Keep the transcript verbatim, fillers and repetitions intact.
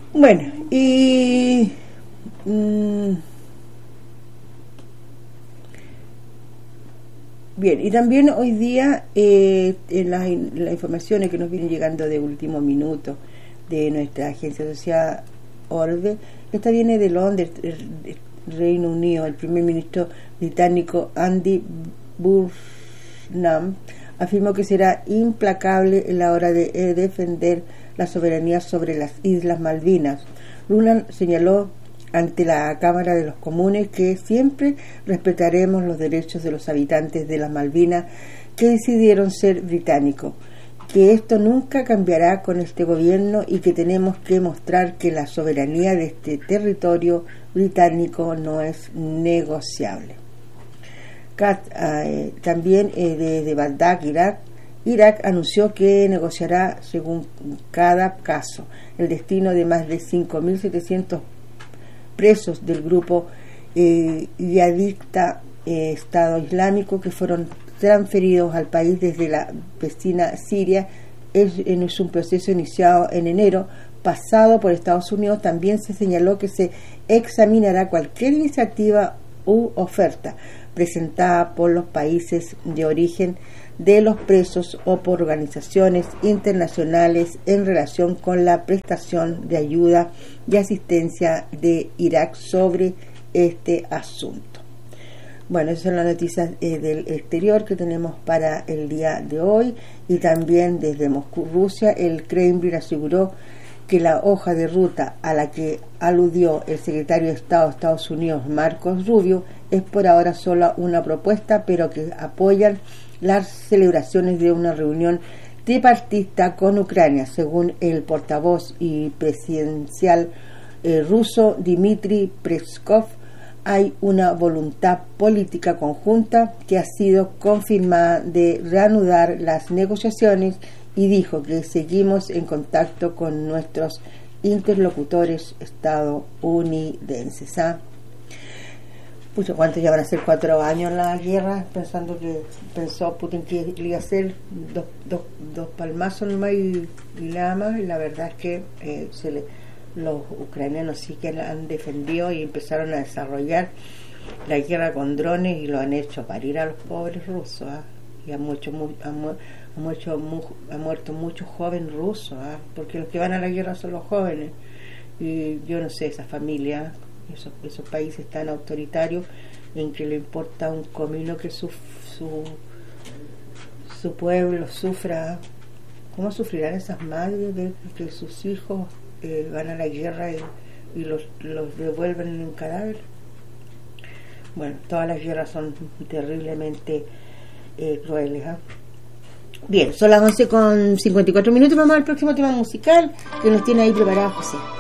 Bueno, y mmm, bien, y también hoy día eh, en las, las informaciones que nos vienen llegando de último minuto de nuestra agencia social Orbe, esta viene de Londres, Reino Unido. El primer ministro británico Andy Burnham afirmó que será implacable en la hora de eh, defender la soberanía sobre las Islas Malvinas. Burnham señaló ante la Cámara de los Comunes que siempre respetaremos los derechos de los habitantes de las Malvinas que decidieron ser británicos, que esto nunca cambiará con este gobierno y que tenemos que mostrar que la soberanía de este territorio británico no es negociable. Kat, eh, también eh, desde Bagdad, Irak, Irak anunció que negociará según cada caso el destino de más de cinco mil setecientos presos del grupo eh, yihadista eh, Estado Islámico que fueron transferidos al país desde la vecina Siria. Es, es un proceso iniciado en enero pasado por Estados Unidos. También se señaló que se examinará cualquier iniciativa u oferta presentada por los países de origen de los presos o por organizaciones internacionales en relación con la prestación de ayuda y asistencia de Irak sobre este asunto. Bueno, esas son las noticias eh, del exterior que tenemos para el día de hoy. Y también desde Moscú, Rusia, el Kremlin aseguró que la hoja de ruta a la que aludió el secretario de Estado de Estados Unidos, Marcos Rubio, es por ahora solo una propuesta, pero que apoyan las celebraciones de una reunión tripartita con Ucrania. Según el portavoz y presidencial eh, ruso Dmitry Peskov, hay una voluntad política conjunta que ha sido confirmada de reanudar las negociaciones, y dijo que seguimos en contacto con nuestros interlocutores estadounidenses. ¿Ah? Pucha, ¿cuánto ya van a ser cuatro años la guerra? Pensando que pensó Putin que iba a hacer dos, dos, dos palmazos nomás y, y nada más, y la verdad es que eh, se le, los ucranianos sí que la han defendido y empezaron a desarrollar la guerra con drones y lo han hecho parir a los pobres rusos. ¿Ah? Y han mucho, muy, han, ha muerto, ha muerto muchos jóvenes rusos, ¿eh? Porque los que van a la guerra son los jóvenes. Y yo no sé, esa familia, esos, esos países tan autoritarios en que le importa un comino que su, su, su pueblo sufra. ¿Cómo sufrirán esas madres de que sus hijos eh, van a la guerra y, y los, los devuelven en un cadáver? Bueno, todas las guerras son terriblemente eh, crueles, ¿eh? Bien, son las once con cincuenta y cuatro minutos. Vamos al próximo tema musical que nos tiene ahí preparado José.